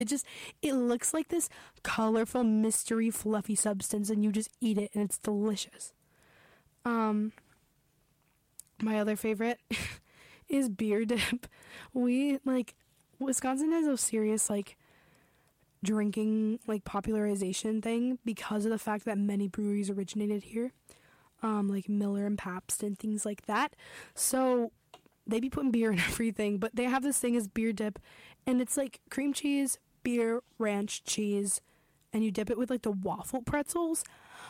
It looks like this colorful, mystery, fluffy substance, and you just eat it, and it's delicious. My other favorite is beer dip. Wisconsin has a serious, drinking, popularization thing because of the fact that many breweries originated here. Like Miller and Pabst and things like that. So they be putting beer in everything, but they have this thing as beer dip, and it's like cream cheese, beer, ranch, cheese, and you dip it with the waffle pretzels.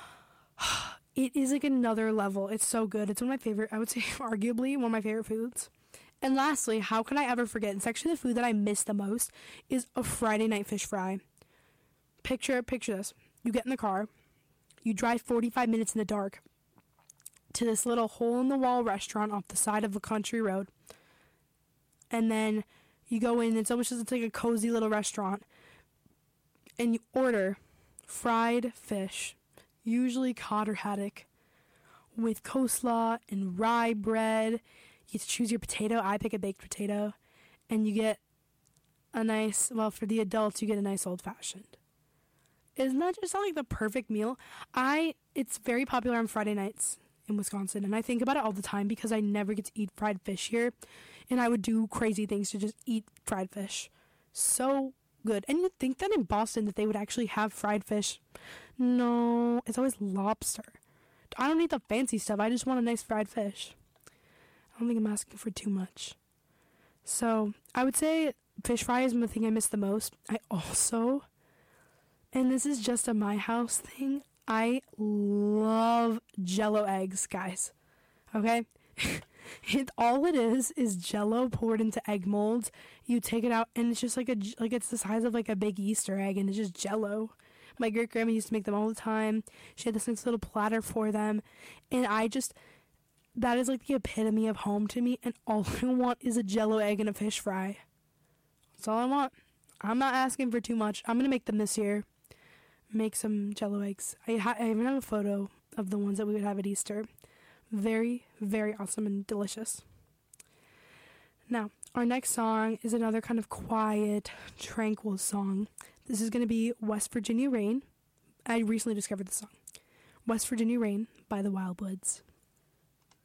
It is another level. It's so good. It's one of my favorite, I would say arguably one of my favorite foods. And lastly, how can I ever forget? It's actually the food that I miss the most is a Friday night fish fry. Picture this. You get in the car, you drive 45 minutes in the dark to this little hole-in-the-wall restaurant off the side of a country road. And then you go in, it's like a cozy little restaurant. And you order fried fish, usually cod or haddock, with coleslaw and rye bread. You get to choose your potato. I pick a baked potato. And you get a nice, for the adults, you get a nice old-fashioned. Isn't that just the perfect meal? It's very popular on Friday nights in Wisconsin, and I think about it all the time because I never get to eat fried fish here, and I would do crazy things to just eat fried fish. So good. And you'd think that in Boston that they would actually have fried fish. No, it's always lobster. I don't need the fancy stuff. I just want a nice fried fish. I don't think I'm asking for too much. So I would say fish fry is the thing I miss the most. I also, and this is just a my house thing, I love Jell-O eggs, guys. Okay? All it is Jell-O poured into egg molds. You take it out, and it's just it's the size of a big Easter egg, and it's just Jell-O. My great-grandma used to make them all the time. She had this nice little platter for them, and that is the epitome of home to me, and all I want is a Jell-O egg and a fish fry. That's all I want. I'm not asking for too much. I'm going to make them this year. Make some Jell-O eggs. I even have a photo of the ones that we would have at Easter. Very, very awesome and delicious. Now, our next song is another kind of quiet, tranquil song. This is going to be West Virginia Rain. I recently discovered the song. West Virginia Rain by the Wildwoods.